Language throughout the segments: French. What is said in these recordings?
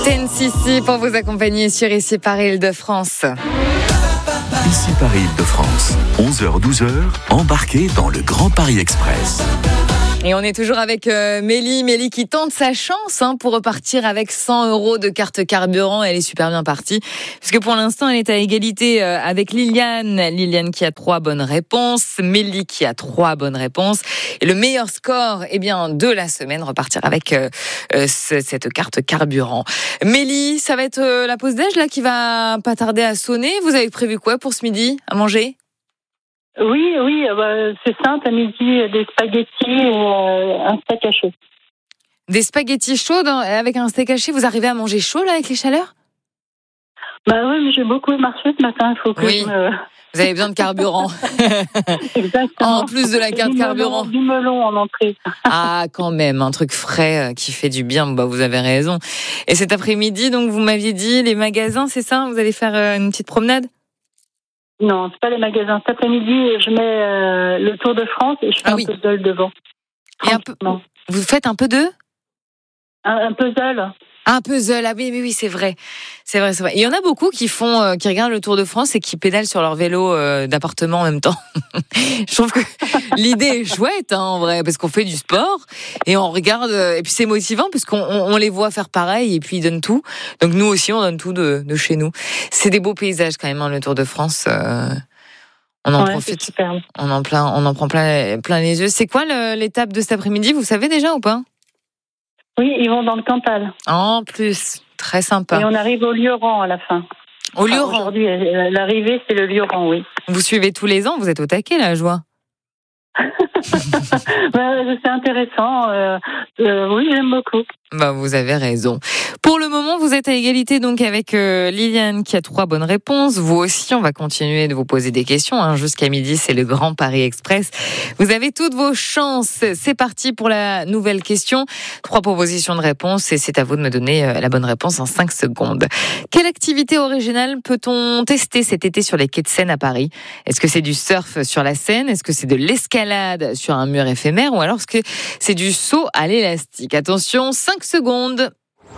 10cc pour vous accompagner sur Ici Paris Île-de-France. Ici Paris Île-de-France, 11h-12h, embarquez dans le Grand Paris Express. Et on est toujours avec Mélie qui tente sa chance pour repartir avec 100 € de carte carburant. Elle est super bien partie, puisque pour l'instant, elle est à égalité avec Liliane qui a 3 bonnes réponses, Mélie qui a 3 bonnes réponses. Et le meilleur score de la semaine, repartir avec cette carte carburant. Mélie, ça va être la pause déj là, qui va pas tarder à sonner. Vous avez prévu quoi pour ce midi à manger ? Oui, c'est simple, à midi, des spaghettis et un steak haché. Des spaghettis chauds avec un steak haché, vous arrivez à manger chaud là avec les chaleurs ? Bah oui, mais j'ai beaucoup marché ce matin, il faut que Vous avez besoin de carburant. Exactement. En plus de la carte carburant. Du melon en entrée. Ah, quand même, un truc frais qui fait du bien, vous avez raison. Et cet après-midi, donc vous m'aviez dit, les magasins, c'est ça ? Vous allez faire une petite promenade ? Non, c'est pas les magasins. Cet après-midi, je mets le Tour de France et je fais un puzzle devant. Vous faites un peu de ? Un puzzle. Un puzzle, ah oui, c'est vrai. C'est vrai. Il y en a beaucoup qui regardent le Tour de France et qui pédalent sur leur vélo d'appartement en même temps. Je trouve que l'idée est chouette, en vrai, parce qu'on fait du sport et on regarde, et puis c'est motivant parce qu'on les voit faire pareil et puis ils donnent tout. Donc nous aussi, on donne tout de chez nous. C'est des beaux paysages quand même, le Tour de France. On en profite. On en prend plein les yeux. C'est quoi l'étape de cet après-midi ? Vous savez déjà ou pas ? Oui, ils vont dans le Cantal. En plus, très sympa. Et on arrive au Lioran à la fin. Au Lioran. Aujourd'hui, l'arrivée, c'est le Lioran, oui. Vous suivez tous les ans, vous êtes au taquet, la joie. C'est intéressant. Oui, j'aime beaucoup. Vous avez raison. Pour le moment, vous êtes à égalité donc avec Liliane qui a 3 bonnes réponses. Vous aussi, on va continuer de vous poser des questions. Jusqu'à midi, c'est le Grand Paris Express. Vous avez toutes vos chances. C'est parti pour la nouvelle question. 3 propositions de réponse et c'est à vous de me donner la bonne réponse en 5 secondes. Quelle activité originale peut-on tester cet été sur les quais de Seine à Paris ? Est-ce que c'est du surf sur la Seine ? Est-ce que c'est de l'escalade sur un mur éphémère ? Ou alors est-ce que c'est du saut à l'élastique ? Attention, 5 secondes.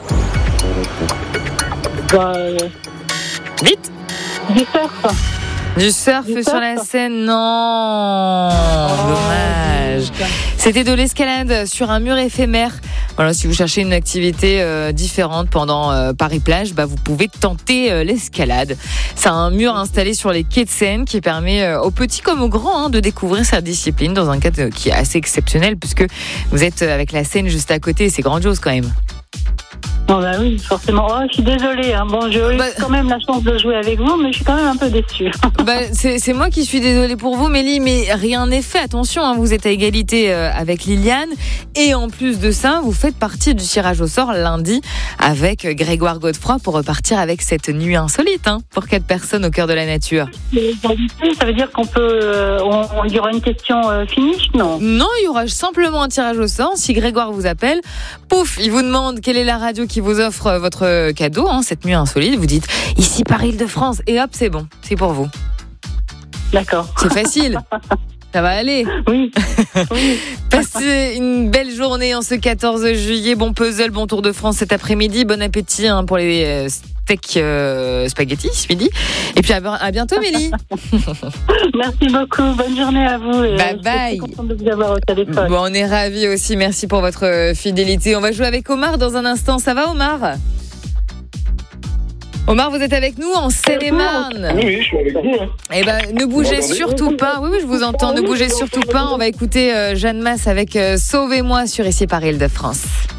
Vite. Du surf. Du surf sur la Seine, non. Dommage. C'était de l'escalade sur un mur éphémère. Voilà, si vous cherchez une activité différente pendant Paris-Plage, vous pouvez tenter l'escalade. C'est un mur installé sur les quais de Seine qui permet aux petits comme aux grands de découvrir sa discipline dans un cadre qui est assez exceptionnel puisque vous êtes avec la Seine juste à côté. C'est grandiose quand même. Oui, forcément. Je suis désolée. J'ai eu quand même la chance de jouer avec vous, mais je suis quand même un peu déçue. C'est moi qui suis désolée pour vous, Mélie, mais rien n'est fait. Attention, vous êtes à égalité avec Liliane. Et en plus de ça, vous faites partie du tirage au sort lundi avec Grégoire Godefroy pour repartir avec cette nuit insolite pour 4 personnes au cœur de la nature. Ça veut dire qu'on peut... il y aura une question finish, non ? Non, il y aura simplement un tirage au sort. Si Grégoire vous appelle, pouf, il vous demande quelle est la radio qui vous offre votre cadeau, cette nuit insolite. Vous dites Ici Paris Île-de-France et hop, c'est bon, c'est pour vous. D'accord. C'est facile. Ça va aller. Oui. Passez une belle journée en ce 14 juillet. Bon puzzle, bon Tour de France cet après-midi. Bon appétit pour les steaks spaghettis ce midi. Et puis à bientôt, Mélie. Merci beaucoup. Bonne journée à vous. Bye bye. Je suis contente de vous avoir au téléphone. On est ravis aussi. Merci pour votre fidélité. On va jouer avec Omar dans un instant. Ça va, Omar ? Omar, vous êtes avec nous en Seine-et-Marne. Oui, je suis avec vous. Ne bougez surtout pas. Oui, je vous entends. Ne bougez surtout pas. On va écouter Jeanne Masse avec Sauvez-moi sur Ici Paris Île-de-France.